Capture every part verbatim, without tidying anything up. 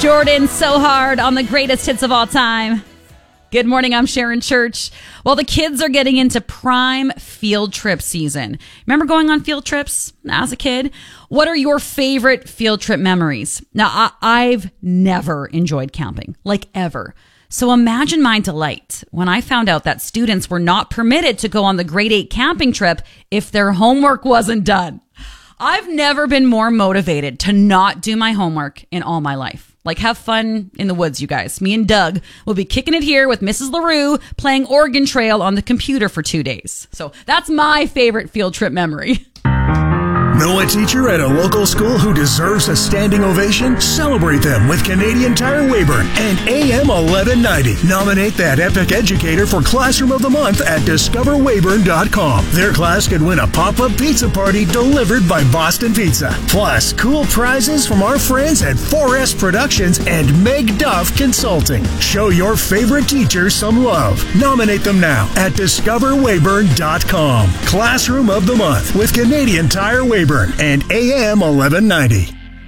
Jordan, So Hard on the greatest hits of all time. Good morning, I'm Sharon Church. Well, the kids are getting into prime field trip season. Remember going on field trips as a kid? What are your favorite field trip memories? Now, I- I've never enjoyed camping, like ever. So imagine my delight when I found out that students were not permitted to go on the grade eight camping trip if their homework wasn't done. I've never been more motivated to not do my homework in all my life. Like, have fun in the woods, you guys. Me and Doug will be kicking it here with Missus LaRue playing Oregon Trail on the computer for two days. So that's my favorite field trip memory. Know a teacher at a local school who deserves a standing ovation? Celebrate them with Canadian Tire Weyburn and A M eleven ninety. Nominate that epic educator for Classroom of the Month at discover weyburn dot com. Their class could win a pop-up pizza party delivered by Boston Pizza. Plus, cool prizes from our friends at four S Productions and Meg Duff Consulting. Show your favorite teacher some love. Nominate them now at discover weyburn dot com. Classroom of the Month with Canadian Tire Weyburn and A M eleven ninety.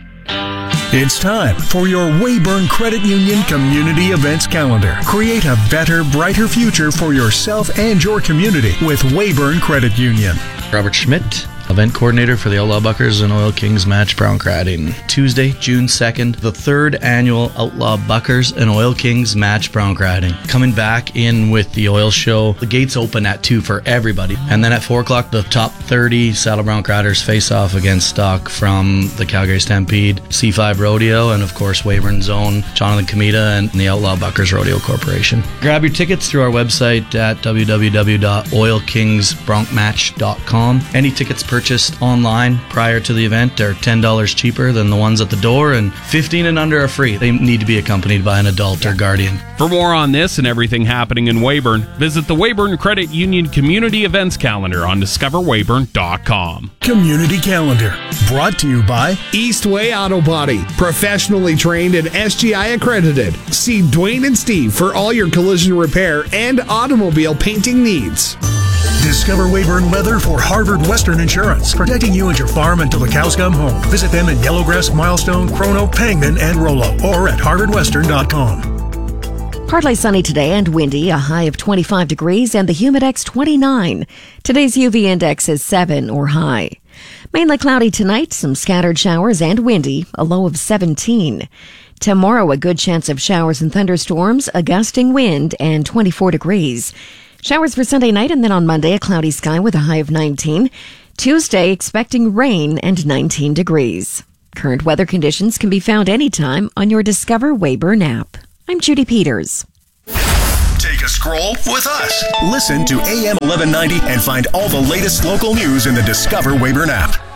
It's time for your Weyburn Credit Union Community Events Calendar. Create a better, brighter future for yourself and your community with Weyburn Credit Union. Robert Schmidt, event coordinator for the Outlaw Buckers and Oil Kings match, Brown Cratting. Tuesday, June second, the third annual Outlaw Buckers and Oil Kings match, Brown Cratting. Coming back in with the oil show. The gates open at two for everybody. And then at four o'clock, the top thirty Saddle Brown Cratters face off against stock from the Calgary Stampede, C five Rodeo, and of course Weyburn's own Jonathan Comita and the Outlaw Buckers Rodeo Corporation. Grab your tickets through our website at w w w dot oil kings bronc match dot com. Any tickets purchased online prior to the event are ten dollars cheaper than the ones at the door, and fifteen and under are free. They need to be accompanied by an adult or guardian. For more on this and everything happening in Weyburn, visit the Weyburn Credit Union Community Events Calendar on discover weyburn dot com. Community Calendar, brought to you by Eastway Auto Body, professionally trained and S G I accredited. See Dwayne and Steve for all your collision repair and automobile painting needs. Discover Weyburn Weather for Harvard Western Insurance, protecting you and your farm until the cows come home. Visit them in Yellowgrass, Milestone, Chrono, Pangman, and Rollo, or at harvard western dot com. Partly sunny today and windy, a high of twenty-five degrees and the Humidex twenty-nine. Today's U V index is seven or high. Mainly cloudy tonight, some scattered showers and windy, a low of seventeen. Tomorrow, a good chance of showers and thunderstorms, a gusting wind, and twenty-four degrees. Showers for Sunday night, and then on Monday, a cloudy sky with a high of nineteen. Tuesday, expecting rain and nineteen degrees. Current weather conditions can be found anytime on your Discover Weyburn app. I'm Judy Peters. Take a scroll with us. Listen to A M eleven ninety and find all the latest local news in the Discover Weyburn app.